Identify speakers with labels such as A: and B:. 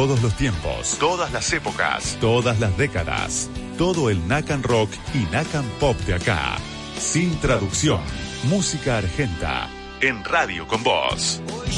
A: Todos los tiempos, todas las épocas, todas las décadas. Todo el Nacan Rock y Nacan Pop de acá. Sin traducción. Música argenta. En Radio con Vos.